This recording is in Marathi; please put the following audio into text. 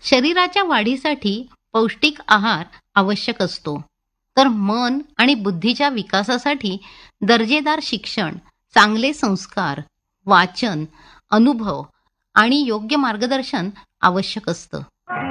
शरीराच्या वाढीसाठी पौष्टिक आहार आवश्यक असतो, तर मन आणि बुद्धीच्या विकासासाठी दर्जेदार शिक्षण, चांगले संस्कार, वाचन, अनुभव आणि योग्य मार्गदर्शन आवश्यक असतं.